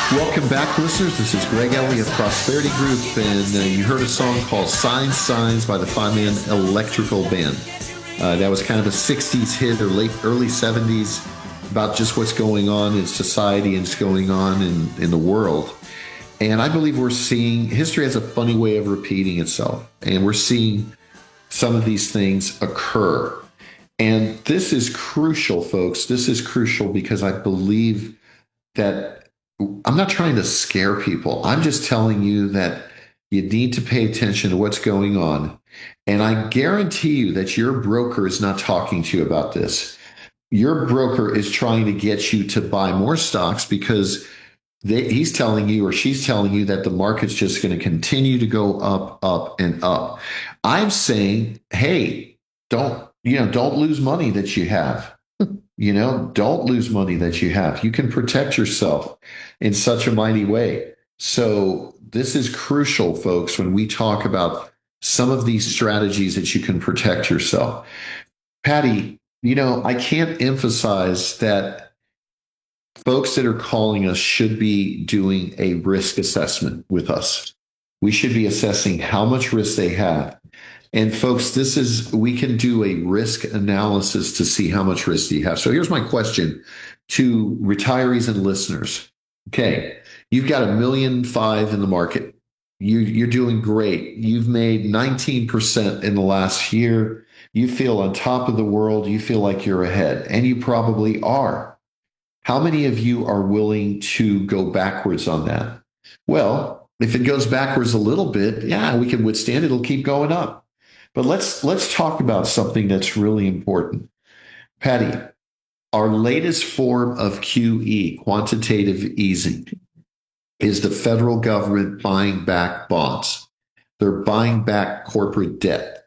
Welcome back, listeners. This is Greg Elliott, Prosperity Group, and you heard a song called Signs, Signs by the five-man Electrical Band. That was kind of a 60s hit or early 70s about just what's going on in society and what's going on in the world. And I believe we're seeing, history has a funny way of repeating itself, and we're seeing some of these things occur. And this is crucial, folks. This is crucial because I believe that I'm not trying to scare people. I'm just telling you that you need to pay attention to what's going on. And I guarantee you that your broker is not talking to you about this. Your broker is trying to get you to buy more stocks because he's telling you or she's telling you that the market's just going to continue to go up, up, and up. I'm saying, hey, don't lose money that you have. Don't lose money that you have. You can protect yourself in such a mighty way. So this is crucial, folks, when we talk about some of these strategies that you can protect yourself. Patty, I can't emphasize that folks that are calling us should be doing a risk assessment with us. We should be assessing how much risk they have. And folks, we can do a risk analysis to see how much risk you have. So here's my question to retirees and listeners. Okay, you've got $1.5 million in the market. You're doing great. You've made 19% in the last year. You feel on top of the world. You feel like you're ahead, and you probably are. How many of you are willing to go backwards on that? Well, if it goes backwards a little bit, yeah, we can withstand it. It'll keep going up. But let's talk about something that's really important. Patty, our latest form of QE, quantitative easing, is the federal government buying back bonds. They're buying back corporate debt.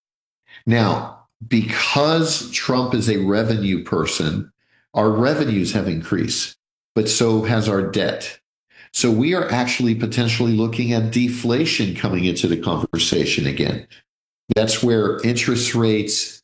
Now, because Trump is a revenue person, our revenues have increased, but so has our debt. So we are actually potentially looking at deflation coming into the conversation again. That's where interest rates,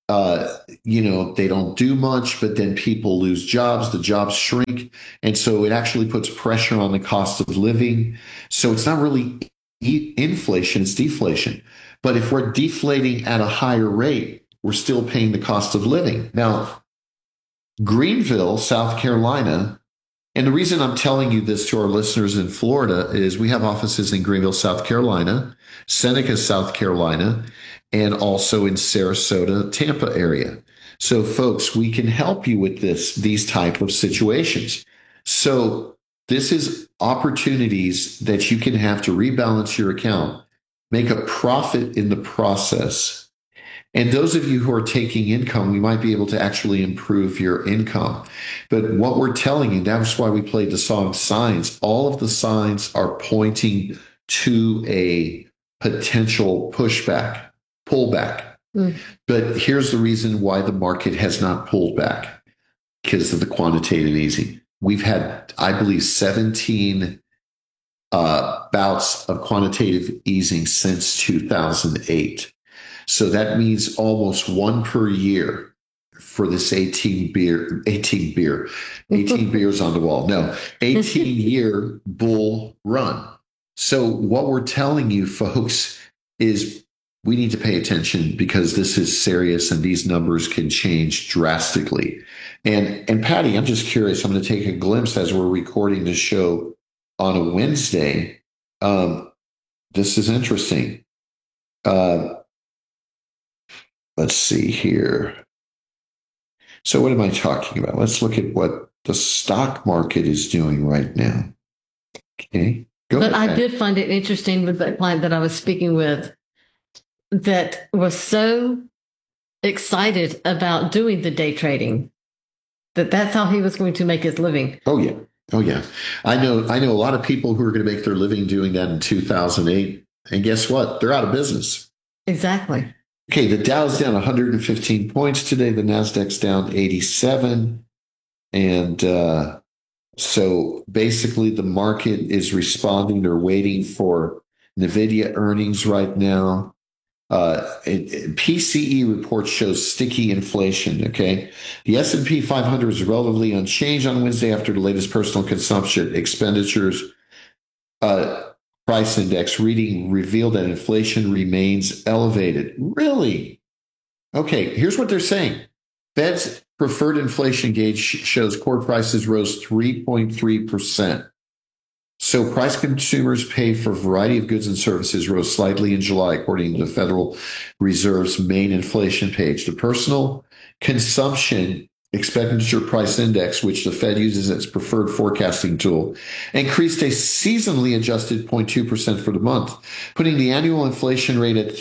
they don't do much, but then people lose jobs, the jobs shrink. And so it actually puts pressure on the cost of living. So it's not really inflation, it's deflation. But if we're deflating at a higher rate, we're still paying the cost of living. Now, Greenville, South Carolina, and the reason I'm telling you this to our listeners in Florida is we have offices in Greenville, South Carolina, Seneca, South Carolina, and also in Sarasota, Tampa area. So folks, we can help you with these type of situations. So this is opportunities that you can have to rebalance your account, make a profit in the process. And those of you who are taking income, we might be able to actually improve your income. But what we're telling you, that's why we played the song Signs. All of the signs are pointing to a potential pullback. But here's the reason why the market has not pulled back, because of the quantitative easing. We've had, I believe, 17 bouts of quantitative easing since 2008. So that means almost one per year for this 18 beers on the wall. No, 18-year bull run. So what we're telling you, folks, is we need to pay attention because this is serious and these numbers can change drastically. And Patty, I'm just curious. I'm going to take a glimpse as we're recording this show on a Wednesday. This is interesting. Let's see here. So what am I talking about? Let's look at what the stock market is doing right now. Okay. But I did find it interesting with that client that I was speaking with that was so excited about doing the day trading that that's how he was going to make his living. Oh, yeah. Oh, yeah. I know a lot of people who are going to make their living doing that in 2008. And guess what? They're out of business. Exactly. Okay, the Dow's down 115 points today. The Nasdaq's down 87. And so basically the market is responding. They're waiting for NVIDIA earnings right now. PCE report shows sticky inflation. Okay, the S&P 500 is relatively unchanged on Wednesday after the latest personal consumption expenditures uh, price index reading revealed that inflation remains elevated. Really? Okay, here's what they're saying. Fed's preferred inflation gauge shows core prices rose 3.3%. So price consumers pay for a variety of goods and services rose slightly in July, according to the Federal Reserve's main inflation page. The personal consumption expenditure price index, which the Fed uses as its preferred forecasting tool, increased a seasonally adjusted 0.2% for the month, putting the annual inflation rate at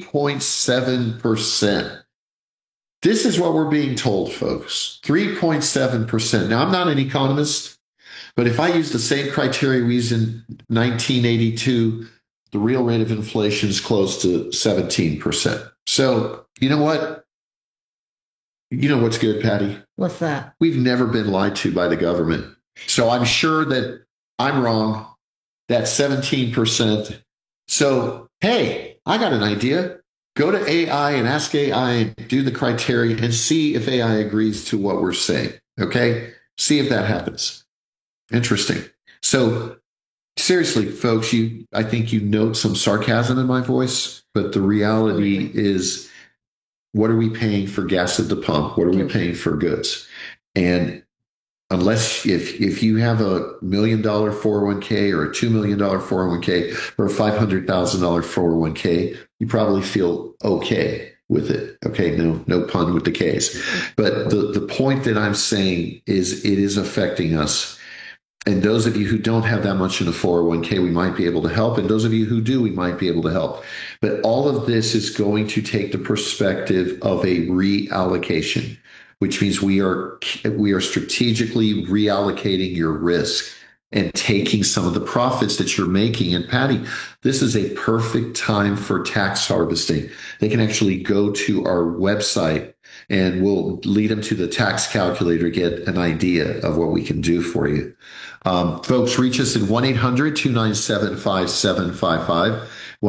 3.7%. This is what we're being told, folks. 3.7%. Now, I'm not an economist, but if I use the same criteria we used in 1982, the real rate of inflation is close to 17%. So, you know what? You know what's good, Patty? What's that? We've never been lied to by the government. So I'm sure that I'm wrong. That's 17%. So, hey, I got an idea. Go to AI and ask AI and do the criteria and see if AI agrees to what we're saying. Okay? See if that happens. Interesting. So seriously, folks, I think you note some sarcasm in my voice, but the reality is, what are we paying for gas at the pump? What are we paying for goods? And unless if you have $1 million 401k or a $2 million 401k or a $500,000 401k, you probably feel okay with it. Okay, no pun with the case. But the point that I'm saying is it is affecting us. And those of you who don't have that much in a 401k, we might be able to help. And those of you who do, we might be able to help. But all of this is going to take the perspective of a reallocation, which means we are strategically reallocating your risk and taking some of the profits that you're making. And Patty, this is a perfect time for tax harvesting. They can actually go to our website and we'll lead them to the tax calculator, get an idea of what we can do for you. Folks, reach us at 1-800-297-5755,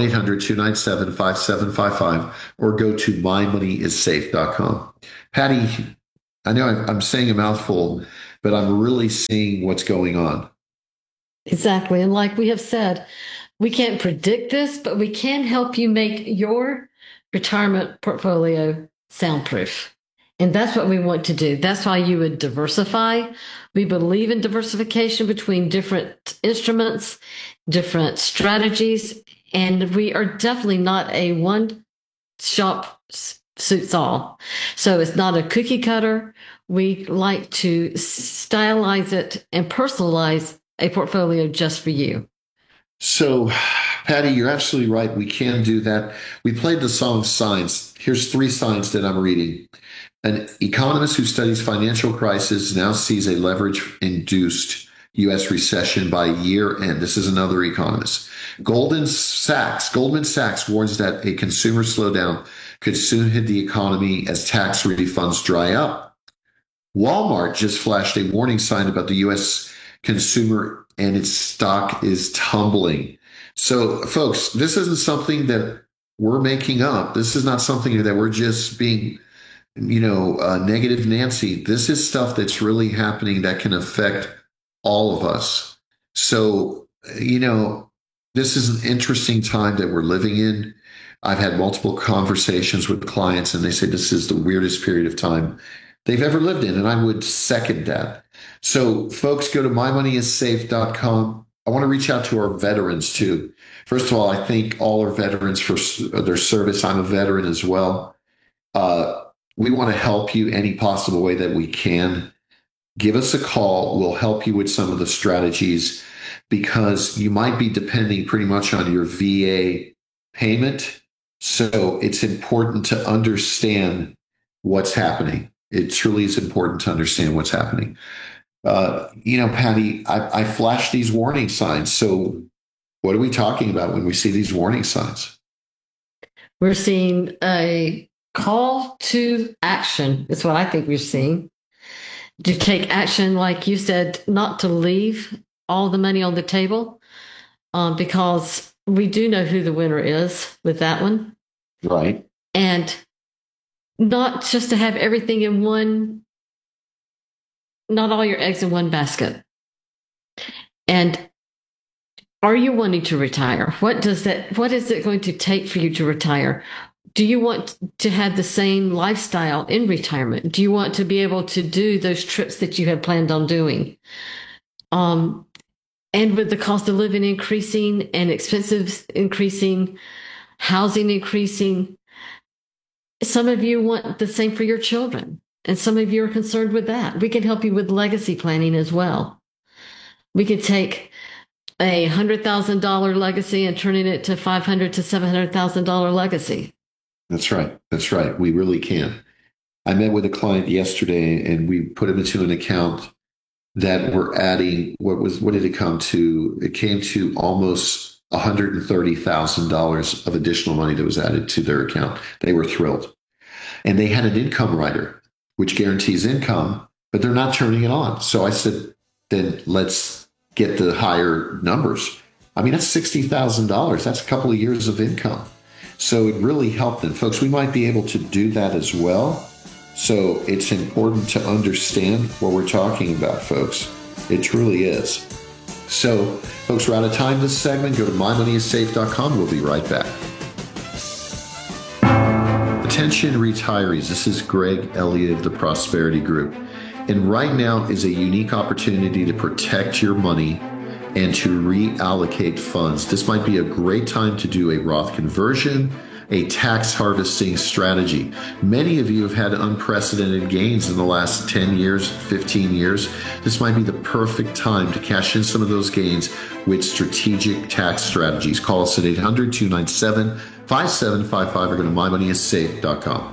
1-800-297-5755, or go to mymoneyissafe.com. Patty, I know I'm saying a mouthful, but I'm really seeing what's going on. Exactly. And like we have said, we can't predict this, but we can help you make your retirement portfolio soundproof. And that's what we want to do. That's why you would diversify. We believe in diversification between different instruments, different strategies, and we are definitely not a one shop suits all. So it's not a cookie cutter. We like to stylize it and personalize a portfolio just for you. So, Patty, you're absolutely right. We can do that. We played the song Signs. Here's 3 signs that I'm reading. An economist who studies financial crisis now sees a leverage-induced U.S. recession by year end. This is another economist. Goldman Sachs warns that a consumer slowdown could soon hit the economy as tax refunds dry up. Walmart just flashed a warning sign about the U.S. consumer and its stock is tumbling. So, folks, this isn't something that we're making up. This is not something that we're just being negative Nancy. This is stuff that's really happening that can affect all of us. So, this is an interesting time that we're living in. I've had multiple conversations with clients and they say this is the weirdest period of time they've ever lived in. And I would second that. So folks, go to mymoneyissafe.com. I want to reach out to our veterans too. First of all, I thank all our veterans for their service. I'm a veteran as well. We want to help you any possible way that we can. Give us a call. We'll help you with some of the strategies because you might be depending pretty much on your VA payment. So it's important to understand what's happening. It truly is important to understand what's happening. Patty, I flashed these warning signs. So what are we talking about when we see these warning signs? We're seeing a call to action. Is what I think we're seeing. To take action, like you said, not to leave all the money on the table, because we do know who the winner is with that one. Right. And not just to have everything in one, not all your eggs in one basket. And are you wanting to retire? What is it going to take for you to retire? Do you want to have the same lifestyle in retirement? Do you want to be able to do those trips that you had planned on doing? And with the cost of living increasing and expenses increasing, housing increasing, some of you want the same for your children, and some of you are concerned with that. We can help you with legacy planning as well. We could take a $100,000 legacy and turning it to $500,000 to $700,000 legacy. That's right. That's right. We really can. I met with a client yesterday, and we put him into an account that we're adding. What did it come to? It came to almost $130,000 of additional money that was added to their account. They were thrilled. And they had an income rider, which guarantees income, but they're not turning it on. So I said, then let's get the higher numbers. I mean, that's $60,000. That's a couple of years of income. So it really helped them. Folks, we might be able to do that as well. So it's important to understand what we're talking about, folks. It truly is. So, folks, we're out of time this segment. Go to mymoneyissafe.com. We'll be right back. Attention retirees. This is Greg Elliott of the Prosperity Group. And right now is a unique opportunity to protect your money and to reallocate funds. This might be a great time to do a Roth conversion, a tax harvesting strategy. Many of you have had unprecedented gains in the last 10 years, 15 years. This might be the perfect time to cash in some of those gains with strategic tax strategies. Call us at 800-297-5755 or go to mymoneyissafe.com.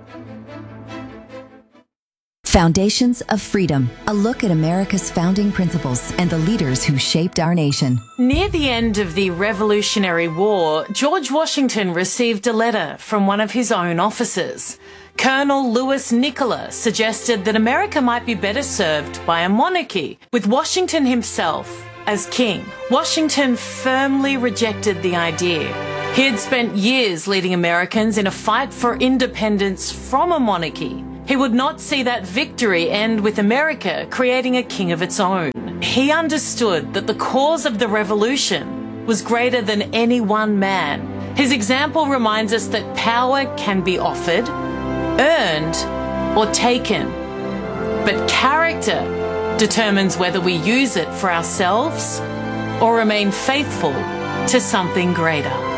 Foundations of Freedom, a look at America's founding principles and the leaders who shaped our nation. Near the end of the Revolutionary War, George Washington received a letter from one of his own officers. Colonel Louis Nicola suggested that America might be better served by a monarchy, with Washington himself as king. Washington firmly rejected the idea. He had spent years leading Americans in a fight for independence from a monarchy. He would not see that victory end with America creating a king of its own. He understood that the cause of the revolution was greater than any one man. His example reminds us that power can be offered, earned, or taken. But character determines whether we use it for ourselves or remain faithful to something greater.